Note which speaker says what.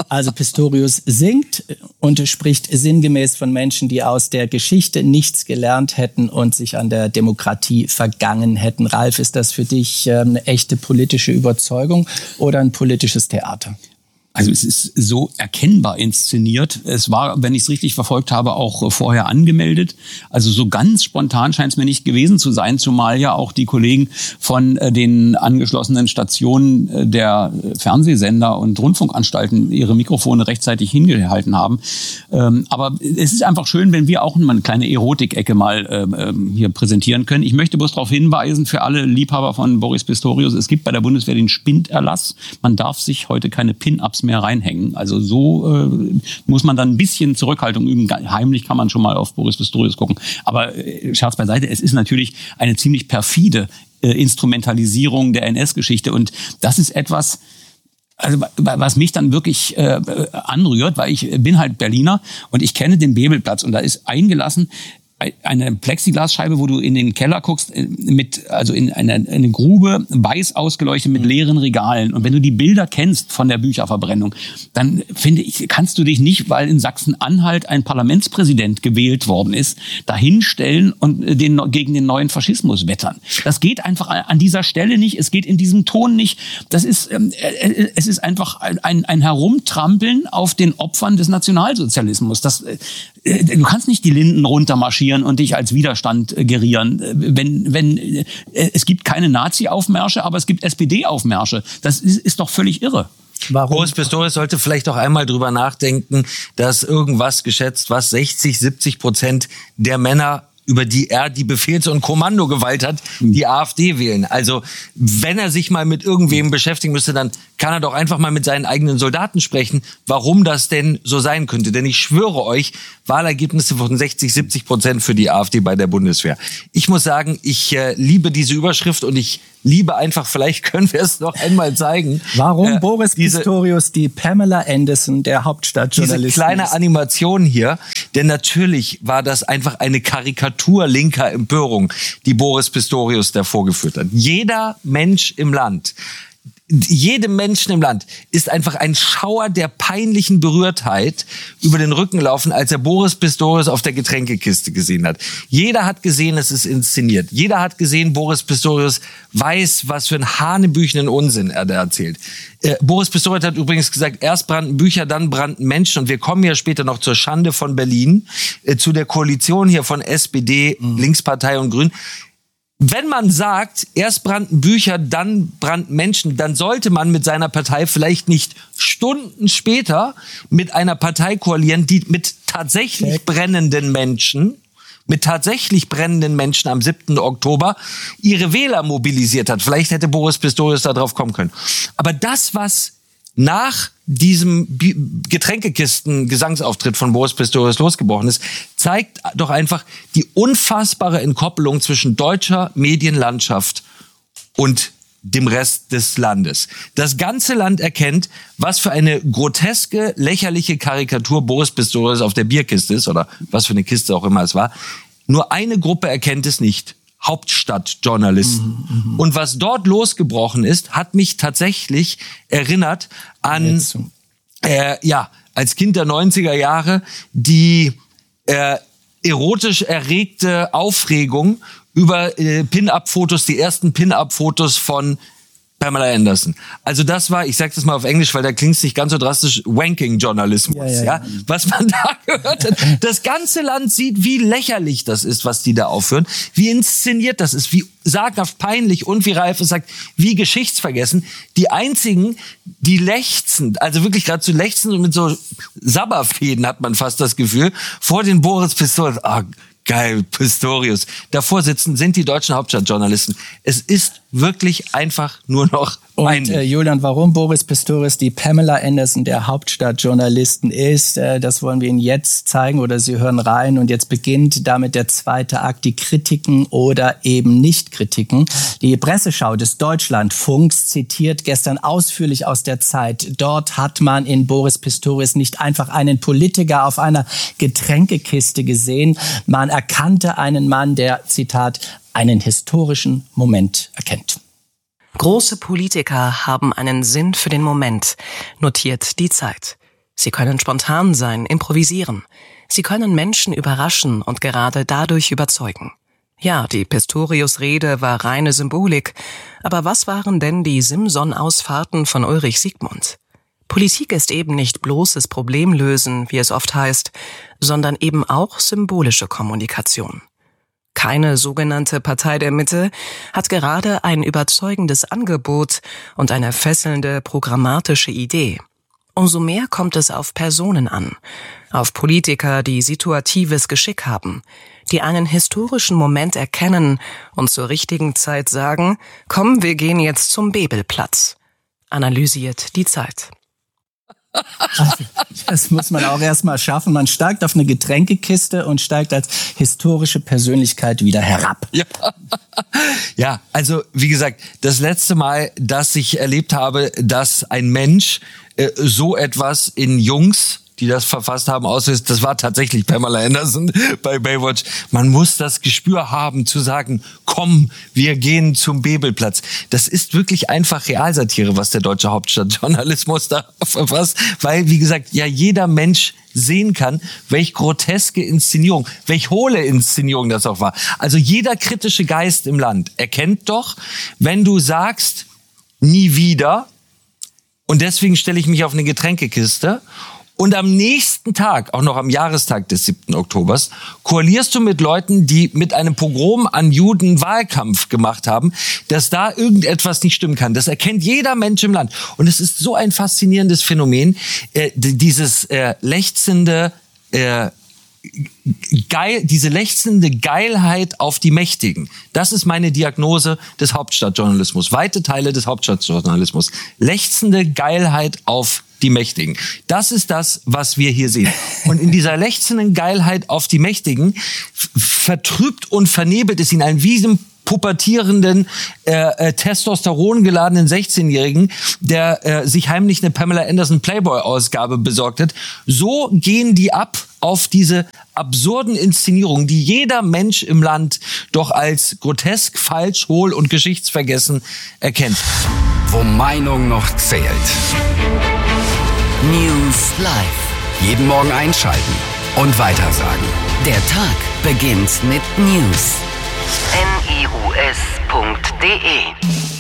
Speaker 1: Also Pistorius singt und spricht sinngemäß von Menschen, die aus der Geschichte nichts gelernt hätten und sich an der Demokratie vergangen hätten. Ralf, ist das für dich eine echte politische Überzeugung oder ein politisches Theater?
Speaker 2: Also es ist so erkennbar inszeniert. Es war, wenn ich es richtig verfolgt habe, auch vorher angemeldet. Also so ganz spontan scheint es mir nicht gewesen zu sein, zumal ja auch die Kollegen von den angeschlossenen Stationen der Fernsehsender und Rundfunkanstalten ihre Mikrofone rechtzeitig hingehalten haben. Aber es ist einfach schön, wenn wir auch mal eine kleine Erotik-Ecke mal hier präsentieren können. Ich möchte bloß darauf hinweisen, für alle Liebhaber von Boris Pistorius, es gibt bei der Bundeswehr den Spinderlass. Man darf sich heute keine Pin-Ups mehr reinhängen. Also so muss man dann ein bisschen Zurückhaltung üben. Heimlich kann man schon mal auf Boris Pistorius gucken. Aber Scherz beiseite, es ist natürlich eine ziemlich perfide Instrumentalisierung der NS-Geschichte. Und das ist etwas, also was mich dann wirklich anrührt, weil ich bin halt Berliner und ich kenne den Bebelplatz und da ist eingelassen eine Plexiglasscheibe, wo du in den Keller guckst, also in eine Grube, weiß ausgeleuchtet mit leeren Regalen. Und wenn du die Bilder kennst von der Bücherverbrennung, dann finde ich, kannst du dich nicht, weil in Sachsen-Anhalt ein Parlamentspräsident gewählt worden ist, dahinstellen und gegen den neuen Faschismus wettern. Das geht einfach an dieser Stelle nicht. Es geht in diesem Ton nicht. Es ist einfach ein Herumtrampeln auf den Opfern des Nationalsozialismus. Du kannst nicht die Linden runtermarschieren und dich als Widerstand gerieren. Es gibt keine Nazi-Aufmärsche, aber es gibt SPD-Aufmärsche. Das ist doch völlig irre.
Speaker 3: Warum? Boris Pistorius sollte vielleicht auch einmal drüber nachdenken, dass irgendwas geschätzt, was 60-70% der Männer, über die er die Befehls- und Kommandogewalt hat, die AfD wählen. Also wenn er sich mal mit irgendwem beschäftigen müsste, dann kann er doch einfach mal mit seinen eigenen Soldaten sprechen, warum das denn so sein könnte. Denn ich schwöre euch, Wahlergebnisse von 60-70% für die AfD bei der Bundeswehr. Ich muss sagen, ich liebe diese Überschrift und ich liebe einfach, vielleicht können wir es noch einmal zeigen.
Speaker 1: Warum Boris Pistorius die Pamela Anderson der Hauptstadtjournalistin
Speaker 3: diese kleine Animation hier, denn natürlich war das einfach eine Karikatur linker Empörung, die Boris Pistorius da vorgeführt hat. Jedem Menschen im Land ist einfach ein Schauer der peinlichen Berührtheit über den Rücken laufen, als er Boris Pistorius auf der Getränkekiste gesehen hat. Jeder hat gesehen, es ist inszeniert. Jeder hat gesehen, Boris Pistorius weiß, was für einen hanebüchenden Unsinn er da erzählt. Boris Pistorius hat übrigens gesagt, erst brannten Bücher, dann brannten Menschen. Und wir kommen ja später noch zur Schande von Berlin, zu der Koalition hier von SPD, Linkspartei und Grünen. Wenn man sagt, erst brannten Bücher, dann brannten Menschen, dann sollte man mit seiner Partei vielleicht nicht Stunden später mit einer Partei koalieren, die mit tatsächlich brennenden Menschen am 7. Oktober ihre Wähler mobilisiert hat. Vielleicht hätte Boris Pistorius da drauf kommen können. Aber das, was nach diesem Getränkekisten-Gesangsauftritt von Boris Pistorius losgebrochen ist, zeigt doch einfach die unfassbare Entkoppelung zwischen deutscher Medienlandschaft und dem Rest des Landes. Das ganze Land erkennt, was für eine groteske, lächerliche Karikatur Boris Pistorius auf der Bierkiste ist, oder was für eine Kiste auch immer es war. Nur eine Gruppe erkennt es nicht. Hauptstadtjournalisten. Und was dort losgebrochen ist, hat mich tatsächlich erinnert an, als Kind der 90er Jahre, die erotisch erregte Aufregung über Pin-Up-Fotos, die ersten Pin-Up-Fotos von Pamela Anderson. Also das war, ich sag das mal auf Englisch, weil da klingt es nicht ganz so drastisch, Wanking-Journalismus, ja. Was man da gehört hat. Das ganze Land sieht, wie lächerlich das ist, was die da aufführen, wie inszeniert das ist, wie saghaft peinlich und wie Ralf es sagt, wie geschichtsvergessen. Die einzigen, die lechzen, also wirklich gerade zu lechzen und mit so Sabberfäden hat man fast das Gefühl, vor den Boris Pistorius, geil, Pistorius. Davor sitzen sind die deutschen Hauptstadtjournalisten. Es ist wirklich einfach nur noch
Speaker 1: Und Julian, warum Boris Pistorius die Pamela Anderson der Hauptstadtjournalisten ist, das wollen wir Ihnen jetzt zeigen oder Sie hören rein. Und jetzt beginnt damit der zweite Akt, die Kritiken oder eben Nicht-Kritiken. Die Presseschau des Deutschlandfunks zitiert gestern ausführlich aus der Zeit. Dort hat man in Boris Pistorius nicht einfach einen Politiker auf einer Getränkekiste gesehen. Man erkannte einen Mann, der, Zitat, einen historischen Moment erkennt.
Speaker 4: Große Politiker haben einen Sinn für den Moment, notiert die Zeit. Sie können spontan sein, improvisieren. Sie können Menschen überraschen und gerade dadurch überzeugen. Ja, die Pistorius-Rede war reine Symbolik, aber was waren denn die Simson-Ausfahrten von Ulrich Siegmund? Politik ist eben nicht bloßes Problemlösen, wie es oft heißt, sondern eben auch symbolische Kommunikation. Keine sogenannte Partei der Mitte hat gerade ein überzeugendes Angebot und eine fesselnde programmatische Idee. Umso mehr kommt es auf Personen an, auf Politiker, die situatives Geschick haben, die einen historischen Moment erkennen und zur richtigen Zeit sagen, komm, wir gehen jetzt zum Bebelplatz. Analysiert die Zeit.
Speaker 1: Also, das muss man auch erstmal schaffen. Man steigt auf eine Getränkekiste und steigt als historische Persönlichkeit wieder herab.
Speaker 3: Ja, also wie gesagt, das letzte Mal, dass ich erlebt habe, dass ein Mensch so etwas in Jungs, die das verfasst haben, auslöst, das war tatsächlich Pamela Anderson bei Baywatch. Man muss das Gespür haben, zu sagen, komm, wir gehen zum Bebelplatz. Das ist wirklich einfach Realsatire, was der deutsche Hauptstadtjournalismus da verfasst, weil, wie gesagt, ja jeder Mensch sehen kann, welch groteske Inszenierung, welch hohle Inszenierung das auch war. Also jeder kritische Geist im Land erkennt doch, wenn du sagst, nie wieder, und deswegen stelle ich mich auf eine Getränkekiste, und am nächsten Tag, auch noch am Jahrestag des 7. Oktobers, koalierst du mit Leuten, die mit einem Pogrom an Juden Wahlkampf gemacht haben, dass da irgendetwas nicht stimmen kann. Das erkennt jeder Mensch im Land. Und es ist so ein faszinierendes Phänomen, dieses lechzende, diese lechzende Geilheit auf die Mächtigen. Das ist meine Diagnose des Hauptstadtjournalismus. Weite Teile des Hauptstadtjournalismus. Lechzende Geilheit auf die Mächtigen. Das ist das, was wir hier sehen. Und in dieser lechzenden Geilheit auf die Mächtigen vertrübt und vernebelt es ihn ein wie pubertierenden, Testosteron geladenen 16-Jährigen, der sich heimlich eine Pamela Anderson Playboy-Ausgabe besorgt hat. So gehen die ab auf diese absurden Inszenierungen, die jeder Mensch im Land doch als grotesk, falsch, hohl und geschichtsvergessen erkennt.
Speaker 5: Wo Meinung noch zählt. News Live. Jeden Morgen einschalten und weitersagen. Der Tag beginnt mit News.
Speaker 4: news.de